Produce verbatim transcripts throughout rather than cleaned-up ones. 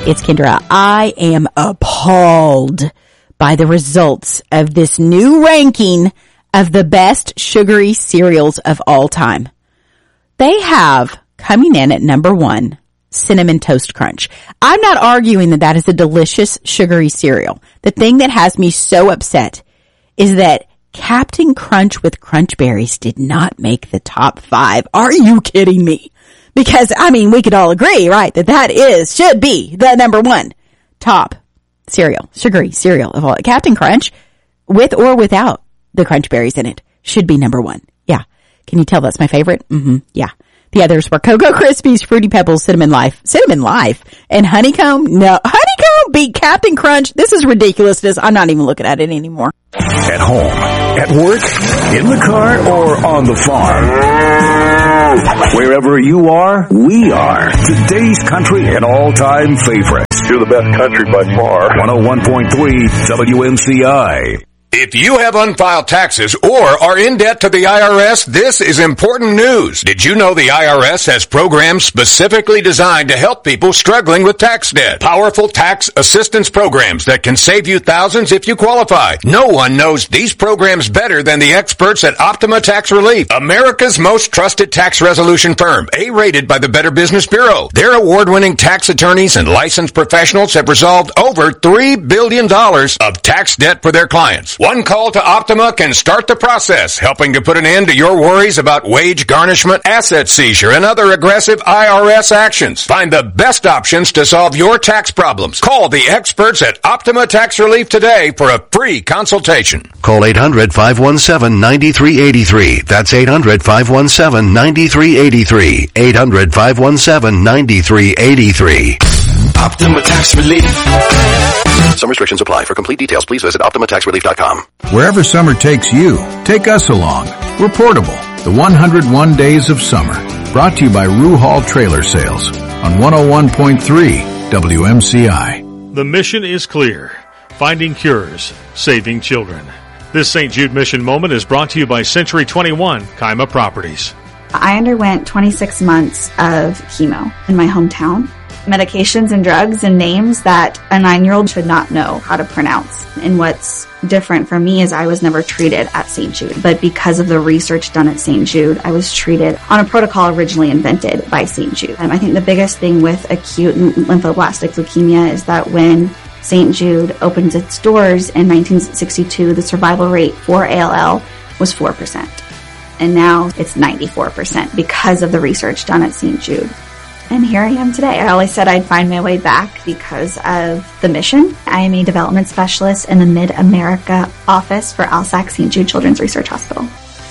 It's Kendra. I am appalled by the results of this new ranking of the best sugary cereals of all time. They have coming in at number one, Cinnamon Toast Crunch. I'm not arguing that that is a delicious sugary cereal. The thing that has me so upset is that Captain Crunch with Crunch Berries did not make the top five. Are you kidding me? Because, I mean, we could all agree, right, that that is, should be the number one top cereal, sugary cereal of all. Captain Crunch, with or without the Crunch Berries in it, should be number one. Yeah. Can you tell that's my favorite? Mm-hmm. Yeah. The others were Cocoa Krispies, Fruity Pebbles, Cinnamon Life, Cinnamon Life, and Honeycomb. No, Honeycomb beat Captain Crunch. This is ridiculousness. I'm not even looking at it anymore. At home, at work, in the car, or on the farm. Wherever you are, we are. Today's country and all-time favorites. You're the best country by far. one oh one point three W M C I. If you have unfiled taxes or are in debt to the I R S, this is important news. Did you know the I R S has programs specifically designed to help people struggling with tax debt? Powerful tax assistance programs that can save you thousands if you qualify. No one knows these programs better than the experts at Optima Tax Relief, America's most trusted tax resolution firm, A-rated by the Better Business Bureau. Their award-winning tax attorneys and licensed professionals have resolved over three billion dollars of tax debt for their clients. One call to Optima can start the process, helping to put an end to your worries about wage garnishment, asset seizure, and other aggressive I R S actions. Find the best options to solve your tax problems. Call the experts at Optima Tax Relief today for a free consultation. Call eight hundred, five one seven, nine three eight three. That's eight hundred, five one seven, nine three eight three. eight hundred, five one seven, nine three eight three. Optima Tax Relief. Some restrictions apply. For complete details, please visit Optima Tax Relief dot com. Wherever summer takes you, take us along. We're portable. The one hundred one Days of Summer. Brought to you by Rue Hall Trailer Sales on one oh one point three W M C I. The mission is clear. Finding cures, saving children. This Saint Jude Mission Moment is brought to you by Century twenty-one Kaima Properties. I underwent twenty-six months of chemo in my hometown. Medications and drugs and names that a nine-year-old should not know how to pronounce. And what's different for me is I was never treated at Saint Jude, but because of the research done at Saint Jude, I was treated on a protocol originally invented by Saint Jude. And I think the biggest thing with acute lymphoblastic leukemia is that when Saint Jude opens its doors in nineteen sixty-two, the survival rate for A L L was four percent. And now it's ninety-four percent because of the research done at Saint Jude. And here I am today. I always said I'd find my way back because of the mission. I am a development specialist in the Mid-America office for ALSAC Saint Jude Children's Research Hospital.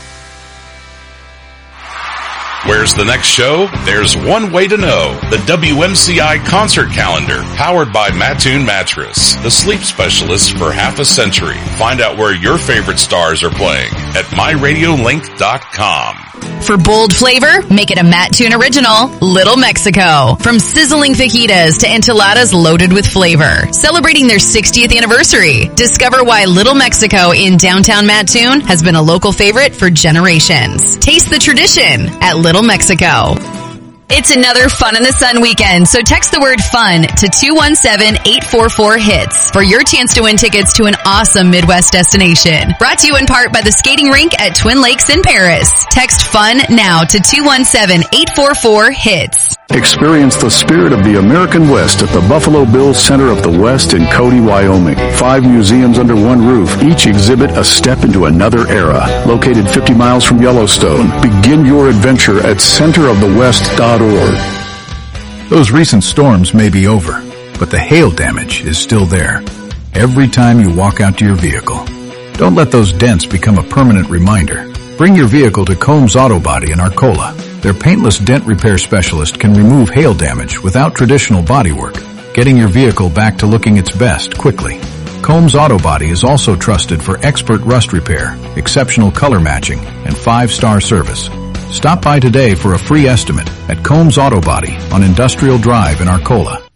Where's the next show? There's one way to know. The W M C I concert calendar, powered by Mattoon Mattress, the sleep specialist for half a century. Find out where your favorite stars are playing at my radio link dot com. For bold flavor, make it a Mattoon original, Little Mexico. From sizzling fajitas to enchiladas loaded with flavor. Celebrating their sixtieth anniversary. Discover why Little Mexico in downtown Mattoon has been a local favorite for generations. Taste the tradition at Little Mexico. It's another Fun in the Sun weekend, so text the word FUN to two one seven, eight four four, HITS for your chance to win tickets to an awesome Midwest destination. Brought to you in part by the skating rink at Twin Lakes in Paris. Text FUN now to two one seven, eight four four, HITS. Experience the spirit of the American West at the Buffalo Bills Center of the West in Cody, Wyoming. Five museums under one roof, each exhibit a step into another era. Located fifty miles from Yellowstone, begin your adventure at center of the west dot org. Those recent storms may be over, but the hail damage is still there. Every time you walk out to your vehicle, don't let those dents become a permanent reminder. Bring your vehicle to Combs Auto Body in Arcola. Their paintless dent repair specialist can remove hail damage without traditional bodywork, getting your vehicle back to looking its best quickly. Combs Auto Body is also trusted for expert rust repair, exceptional color matching, and five-star service. Stop by today for a free estimate at Combs Auto Body on Industrial Drive in Arcola.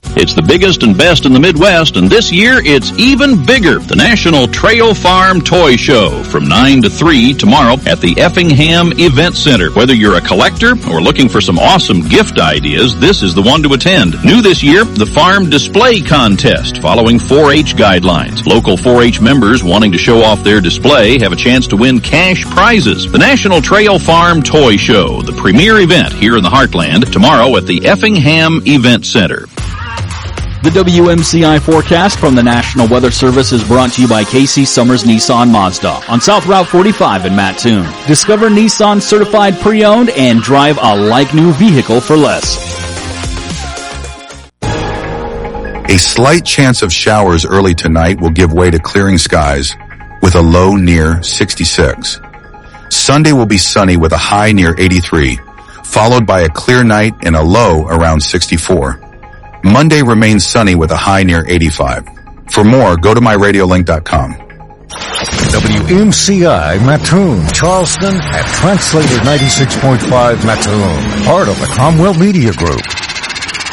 It's the biggest and best in the Midwest, and this year it's even bigger. The National Trail Farm Toy Show from nine to three tomorrow at the Effingham Event Center. Whether you're a collector or looking for some awesome gift ideas, this is the one to attend. New this year, the Farm Display Contest, following four H guidelines. Local four H members wanting to show off their display have a chance to win cash prizes. The National Trail Farm Toy Show, the premier event here in the Heartland, tomorrow at the Effingham Event Center. The W M C I forecast from the National Weather Service is brought to you by Casey Summers Nissan Mazda on South Route forty-five in Mattoon. Discover Nissan certified pre-owned and drive a like-new vehicle for less. A slight chance of showers early tonight will give way to clearing skies with a low near sixty-six. Sunday will be sunny with a high near eighty-three, followed by a clear night and a low around sixty-four. Monday remains sunny with a high near eighty-five. For more, go to my radio link dot com. W M C I Mattoon, Charleston, and Translator ninety-six point five Mattoon, part of the Cromwell Media Group.